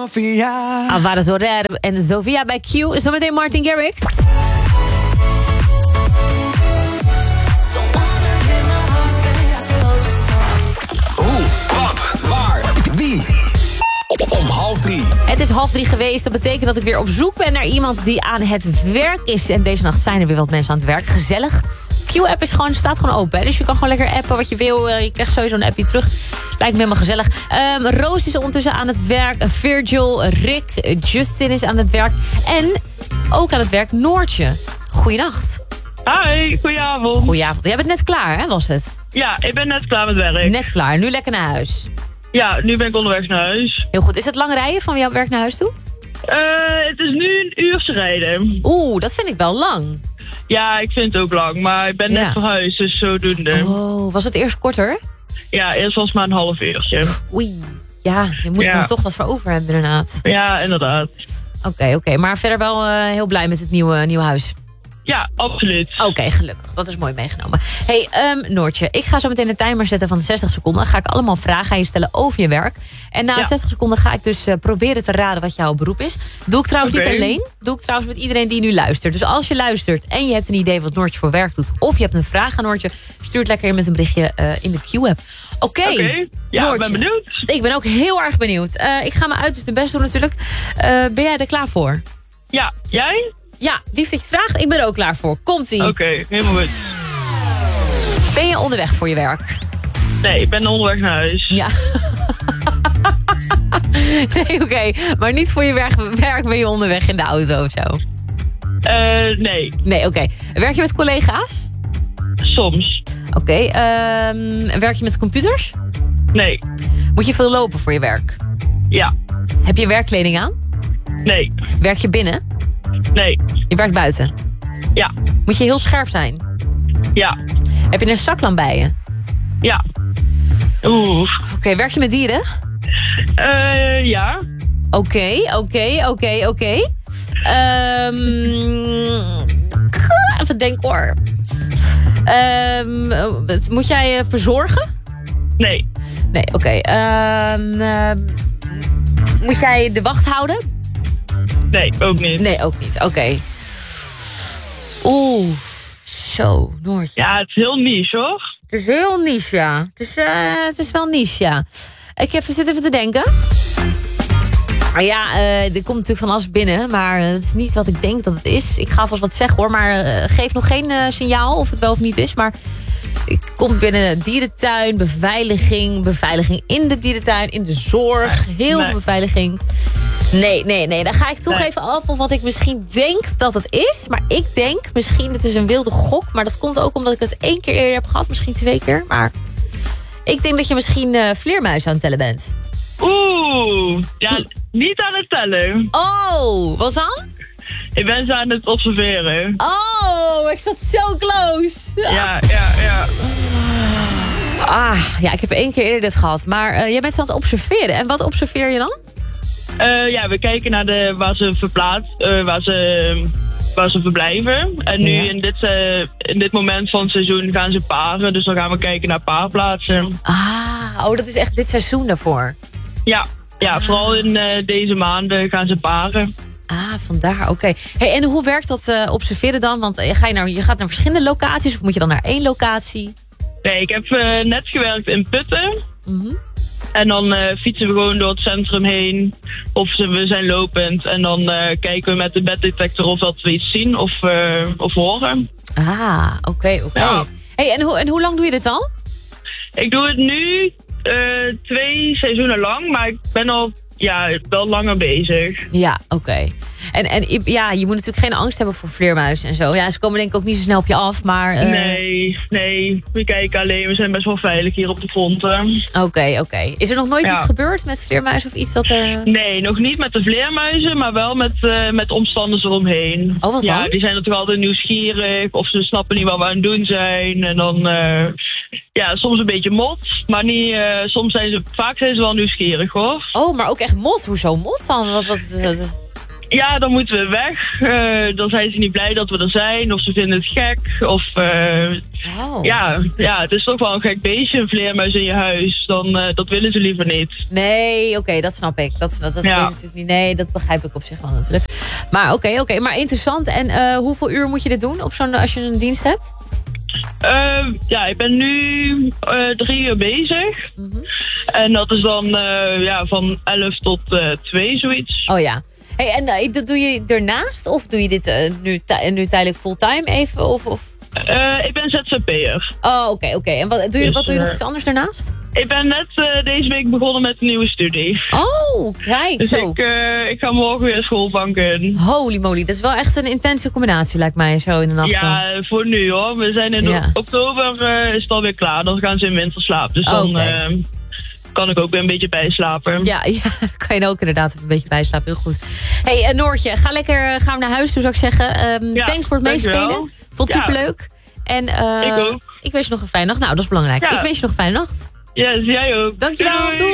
Sofia. Alvaro Soler en Sofia bij Q. Zometeen Martin Garrix. Hoe, wat, waar, wie? Om 2:30. Het is 2:30 geweest. Dat betekent dat ik weer op zoek ben naar iemand die aan het werk is. En deze nacht zijn er weer wat mensen aan het werk. Gezellig. Q-app staat gewoon open. Hè? Dus je kan gewoon lekker appen wat je wil. Je krijgt sowieso een appje terug. Lijkt me helemaal gezellig. Roos is ondertussen aan het werk. Virgil, Rick, Justin is aan het werk. En ook aan het werk Noortje. Goeienacht. Hi, goedenavond. Goedenavond. Jij bent net klaar, hè, was het? Ja, ik ben net klaar met werk. Net klaar. Nu lekker naar huis. Ja, nu ben ik onderweg naar huis. Heel goed. Is het lang rijden van jouw werk naar huis toe? Het is nu een uurtje rijden. Oeh, dat vind ik wel lang. Ja, ik vind het ook lang, maar ik ben net verhuisd, dus zodoende. Oh, was het eerst korter? Ja, eerst was het maar een half uurtje. Oei, ja, je moet er toch wat voor over hebben inderdaad. Ja, inderdaad. Oké, maar verder wel heel blij met het nieuwe huis. Ja, absoluut. Oké, gelukkig. Dat is mooi meegenomen. Hey, Noortje, ik ga zo meteen een timer zetten van 60 seconden. Ga ik allemaal vragen aan je stellen over je werk. En na 60 seconden ga ik dus proberen te raden wat jouw beroep is. Doe ik trouwens niet alleen. Doe ik trouwens met iedereen die nu luistert. Dus als je luistert en je hebt een idee wat Noortje voor werk doet, of je hebt een vraag aan Noortje, stuur het lekker in met een berichtje in de Q-app. Oké. Ja, Noortje, ik ben benieuwd. Ik ben ook heel erg benieuwd. Ik ga mijn uiterste best doen natuurlijk. Ben jij er klaar voor? Ja, jij? Ja, lief dat je het vraagt. Ik ben er ook klaar voor. Komt-ie. Oké, helemaal goed. Ben je onderweg voor je werk? Nee, ik ben onderweg naar huis. Ja. Nee, oké. Maar niet voor je werk ben je onderweg in de auto of zo? Nee. Nee, oké. Werk je met collega's? Soms. Oké. Werk je met computers? Nee. Moet je veel lopen voor je werk? Ja. Heb je werkkleding aan? Nee. Werk je binnen? Nee. Je werkt buiten? Ja. Moet je heel scherp zijn? Ja. Heb je een zaklamp bij je? Ja. Oeh. Oké, werk je met dieren? Ja. Oké. Even denken hoor. Moet jij verzorgen? Nee. Nee, oké. Moet jij de wacht houden? Nee, ook niet. Nee, ook niet. Oké. Oeh. Zo, Noortje. Ja, het is heel niche, hoor. Het is heel niche, ja. Het is wel niche, ja. Ik zit even te denken. Ja, er komt natuurlijk van alles binnen, maar het is niet wat ik denk dat het is. Ik ga alvast wat zeggen hoor, maar geef nog geen signaal of het wel of niet is. Maar ik kom binnen dierentuin, beveiliging in de dierentuin, in de zorg, heel veel beveiliging. Nee, daar ga ik toch even af van wat ik misschien denk dat het is. Maar ik denk misschien, het is een wilde gok, maar dat komt ook omdat ik het 1 keer eerder heb gehad, misschien 2 keer. Maar ik denk dat je misschien vleermuizen aan het tellen bent. Oeh, ja, niet aan het tellen. Oh, wat dan? Ik ben ze aan het observeren. Oh, ik zat zo close. Ja. Ja, ik heb 1 keer eerder dit gehad. Maar jij bent aan het observeren. En wat observeer je dan? Ja, we kijken naar waar ze waar ze verblijven. En nu in dit moment van het seizoen gaan ze paren. Dus dan gaan we kijken naar paarplaatsen. Dat is echt dit seizoen daarvoor? Ja, vooral in deze maanden gaan ze paren. Vandaar, oké. Hey, en hoe werkt dat observeren dan? Want je gaat naar verschillende locaties of moet je dan naar 1 locatie? Nee, ik heb net gewerkt in Putten. Mm-hmm. En dan fietsen we gewoon door het centrum heen. Of we zijn lopend. En dan kijken we met de beddetector of dat we iets zien of horen. Oké. Ja. Hey, en hoe lang doe je dit al? Ik doe het nu 2 seizoenen lang. Maar ik ben al wel langer bezig. Ja, oké. En je moet natuurlijk geen angst hebben voor vleermuizen en zo. Ja, ze komen denk ik ook niet zo snel op je af, maar... Nee. We kijken alleen. We zijn best wel veilig hier op de fronten. Oké. Is er nog nooit iets gebeurd met vleermuizen of iets dat er... Nee, nog niet met de vleermuizen, maar wel met omstanders eromheen. Oh, wat dan? Ja, die zijn natuurlijk altijd nieuwsgierig. Of ze snappen niet wat we aan het doen zijn. En dan... soms een beetje mot. Maar niet... vaak zijn ze wel nieuwsgierig, hoor. Oh, maar ook echt mot? Hoezo mot dan? Wat? Ja, dan moeten we weg. Dan zijn ze niet blij dat we er zijn. Of ze vinden het gek. Of ja, het is toch wel een gek beestje, een vleermuis in je huis. Dat willen ze liever niet. Nee, oké, dat snap ik. Dat weet ik natuurlijk niet. Nee, dat begrijp ik op zich wel natuurlijk. Maar oké, maar interessant. En hoeveel uur moet je dit doen als je een dienst hebt? Ik ben nu 3 uur bezig. En dat is dan van 11 tot 2 zoiets. Oh ja. Hey, en dat doe je ernaast? Of doe je dit nu tijdelijk fulltime even? Of? Ik ben ZZP'er. Oh, oké. En wat doe je nog iets anders daarnaast? Ik ben net deze week begonnen met een nieuwe studie. Oh, kijk dus zo. ik ga morgen weer schoolbank in. Holy moly, dat is wel echt een intense combinatie, lijkt mij, zo in de nacht. Ja, voor nu hoor. We zijn in oktober is het alweer klaar. Dan gaan ze in winterslaap. Dus dan kan ik ook weer een beetje bijslapen. Ja, dan kan je ook inderdaad even een beetje bijslapen. Heel goed. Hey, Noortje, gaan we naar huis toe, zou ik zeggen. Thanks voor het meespelen. Vond het superleuk. En ik ook. Ik wens je nog een fijne nacht. Nou, dat is belangrijk. Ik wens je nog een fijne nacht. Yes, jij ook. Dankjewel. Doei.